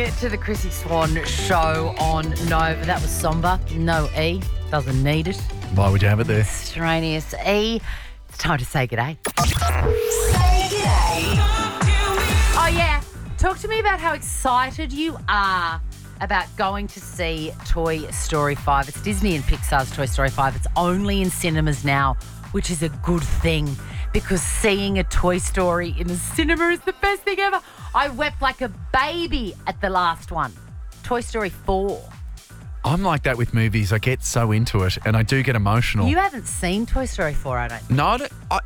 to the Chrissy Swan Show on Nova. That was somber. No E. Doesn't need it. Why would you have it there? Extraneous E. It's time to say g'day. Say g'day. Oh, yeah. Talk to me about how excited you are about going to see Toy Story 5. It's Disney and Pixar's Toy Story 5. It's only in cinemas now, which is a good thing because seeing a Toy Story in the cinema is the best thing ever. I wept like a baby at the last one, Toy Story 4. I'm like that with movies. I get so into it and I do get emotional. You haven't seen Toy Story 4, I don't think. No,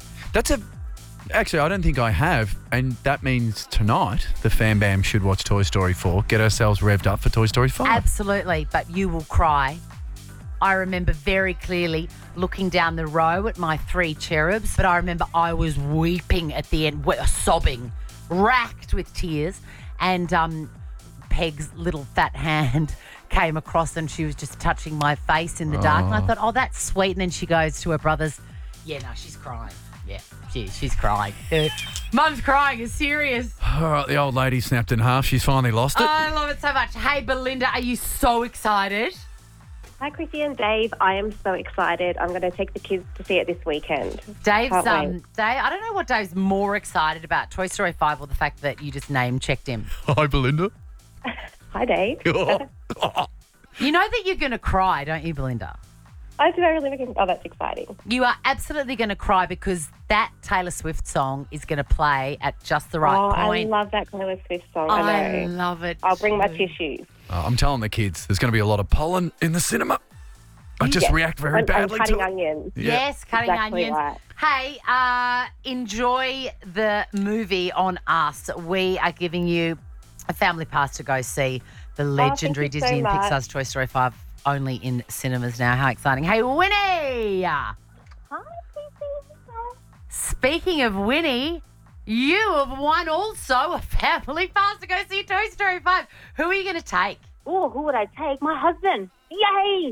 Actually, I don't think I have. And that means tonight the Fam Bam should watch Toy Story 4, get ourselves revved up for Toy Story 5. Absolutely, but you will cry. I remember very clearly looking down the row at my three cherubs, but I remember I was weeping at the end, sobbing, racked with tears, and Peg's little fat hand came across and she was just touching my face in the dark, and I thought, oh, that's sweet. And then she goes to her brothers, yeah, no, she's crying. Yeah, she's crying. Mum's crying, it's serious. All right, the old lady snapped in half. She's finally lost it. I love it so much. Hey, Belinda, are you so excited? Hi, Chrissy and Dave. I am so excited. I'm going to take the kids to see it this weekend. Dave's Can't wait. Dave, I don't know what Dave's more excited about, Toy Story 5 or the fact that you just name checked him. Hi, Belinda. Hi, Dave. You know that you're going to cry, don't you, Belinda? I do really looking. Oh, that's exciting. You are absolutely going to cry because that Taylor Swift song is going to play at just the right point. I love that Taylor Swift song. I know. love it. I'll bring my too. tissues. I'm telling the kids there's going to be a lot of pollen in the cinema. I just Yes. react very And badly cutting to it. onions. Yeah. Yes, cutting Exactly onions. right. Hey, enjoy the movie on us. We are giving you a family pass to go see the legendary thank you so Disney and much. Pixar's Toy Story 5 only in cinemas now. How exciting. Hey, Winnie! Hi, Chrissy. Speaking of Winnie, you have won also a family pass to go see Toy Story 5. Who are you going to take? Oh, who would I take? My husband. Yay!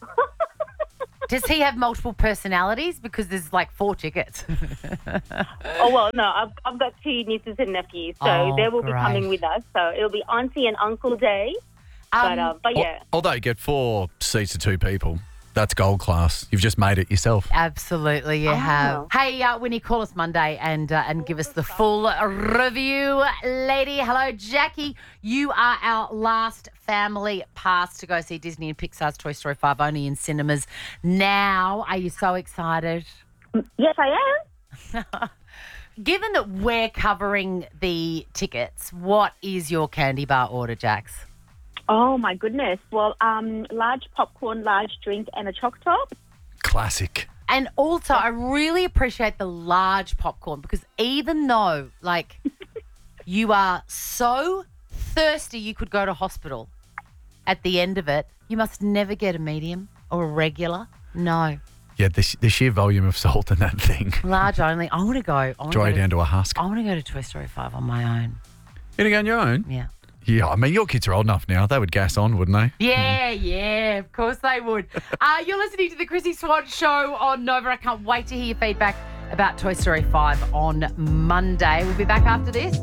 Does he have multiple personalities? Because there's like 4 tickets. Oh, well, no, I've got 2 nieces and nephews, so Oh, they will be great. coming with us. So it'll be Auntie and Uncle Day. But yeah. Although you get 4 seats to 2 people, that's gold class. You've just made it yourself. Absolutely, you have. Hey, Winnie, call us Monday and give us the full review. Lady, hello, Jackie. You are our last family pass to go see Disney and Pixar's Toy Story 5 only in cinemas now. Are you so excited? Yes, I am. Given that we're covering the tickets, what is your candy bar order, Jax? Oh, my goodness. Well, large popcorn, large drink, and a choc top. Classic. And also, I really appreciate the large popcorn because even though, like, you are so thirsty you could go to hospital at the end of it, you must never get a medium or a regular. No. Yeah, the sheer volume of salt in that thing. Large only. I want to go. Dry you down to a husk. I want to go to Toy Story 5 on my own. You're going to go on your own? Yeah. Yeah, I mean, your kids are old enough now. They would gas on, wouldn't they? Yeah, of course they would. You're listening to the Chrissy Swan Show on Nova. I can't wait to hear your feedback about Toy Story 5 on Monday. We'll be back after this.